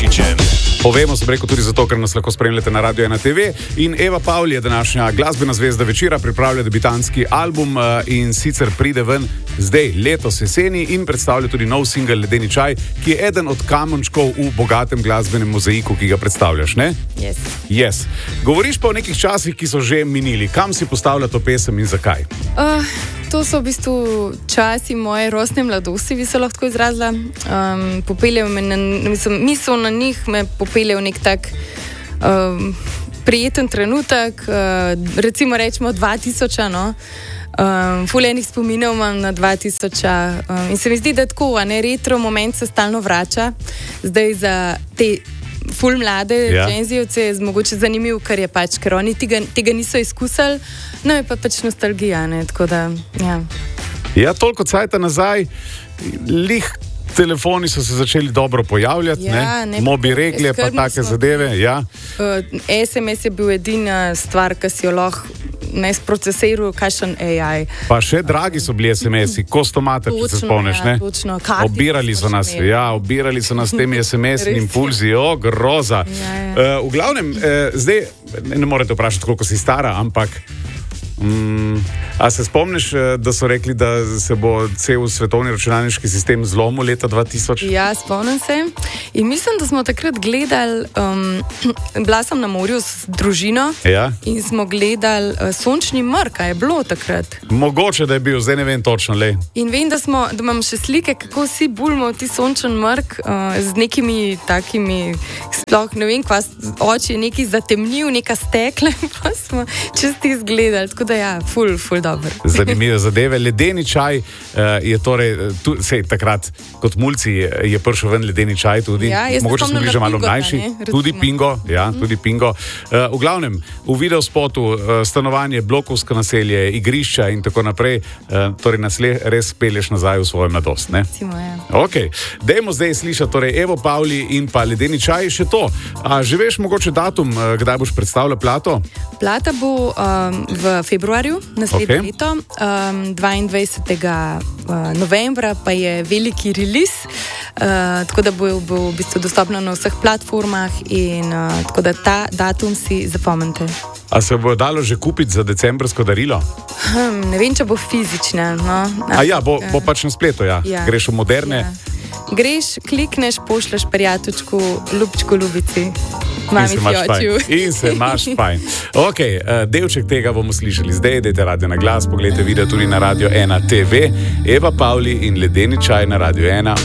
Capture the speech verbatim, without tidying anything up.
Ivačičem. Povemo se preko tudi zato, ker nas lahko spremljate na Radio ena te ve. In Eva Pavli je današnja glasbena zvezda večera, pripravlja debitanski album in sicer pride ven zdaj, letos jeseni, in predstavlja tudi nov singel Ledeni čaj, ki je eden od kamenčkov v bogatem glasbenem mozaiku, ki ga predstavljaš, ne? Yes. Yes. Govoriš pa o nekih časih, ki so že minili. Kam si postavlja to pesem in zakaj? Uh, to so v bistvu časi moje rosne mladosti, bi se lahko izrazila. Um, popeljejo me na, mislim, misel na njih me popelje v nek tak um, prijeten trenutek, uh, recimo rečemo dva tisoč, no? Um, Fuljenih spominov imam na dva tisoč um, in se mi zdi, da tako, a ne, retro moment se stalno vrača. Zdaj za te ful mlade ja. dženzijevce je mogoče zanimiv, ker je pač, ker oni tega, tega niso izkusili, no je pa pač nostalgija, ne, tako da, ja. Ja, toliko cajta nazaj, lih telefoni so se začeli dobro pojavljati, Ja, ne? ne, Mobi regle, pa skrbni take smo zadeve, ja. Uh, es em es je bil edina stvar, ki si jo lahko ne sprocesiral, kakšen A I. Pa še dragi so bili es em esi, kostomate, če se Točno, spomniš, ja, ne? točno. Kartice Obirali so smo nas, še imeli. ja, obirali so nas temi es em es Res je. impulzi, o, groza. Ja, ja. Uh, v glavnem, uh, zdaj, ne, ne morete vprašati, koliko si stara, ampak Mm, a se spomniš, da so rekli, da se bo cel svetovni računalniški sistem zlomil leta dva tisoč? Ja, spomnim se. In mislim, da smo takrat gledali, um, bila sem na morju s družino Ja. in smo gledali uh, sončni mrk, a je bilo takrat. Mogoče, da je bil, zdaj ne vem točno, le. In vem, da, smo, da imam še slike, kako vsi bulmo ti sončen mrk uh, z nekimi takimi, sploh ne vem, kva oči je neki zatemnil, neka stekla, pa smo čisti izgledali. Tako da ja, ful, ful dobro. Zanimive zadeve. Ledeni čaj uh, je torej, tu, sej, takrat kot mulci je, je prišel ven ledeni čaj tudi. Ja, jaz se mogoče smo spomnim bili na že malo Pingota, mlajši. ne, Tudi recimo. Pingo, ja, tudi Pingo. Uh, v glavnem, v videospotu uh, stanovanje, blokovsko naselje, igrišča in tako naprej, uh, torej nas le res pelješ nazaj v svojo mladost, ne? Recimo, ja. Ok, dajmo zdaj slišati torej Evo Pavli in pa Ledeni čaj. Še to, a že veš mogoče datum, uh, kdaj boš predstavljal plato? Plata bo um, v februarju naslednje Okej. okay. leto, um, dvaindvajsetega novembra pa je veliki release, uh, tako da bo, bo v bistvu dostopno na vseh platformah in uh, tako da ta datum si zapomnite. A se bo dalo že kupiti za decembrsko darilo? Hm, ne vem, če bo fizična. No? A ja, bo, bo pač na spletu, ja. Ja. Greš v moderne. Ja. Greš, klikneš, pošleš prijateljčku, ljubčku, ljubici. In Mami se imaš fjoču. fajn. In se imaš fajn. Ok, uh, delček tega bomo slišali zdaj, dajte radio na glas, pogledajte video tudi na Radio ena te ve. Eva Pavli in Ledeni čaj na Radio ena.